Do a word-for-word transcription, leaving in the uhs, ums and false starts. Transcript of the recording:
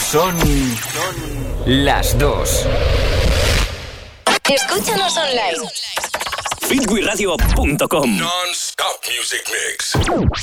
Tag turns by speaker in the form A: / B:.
A: Son las dos.
B: Escúchanos online.
C: Fitwiradio punto com.
D: Non-stop music mix.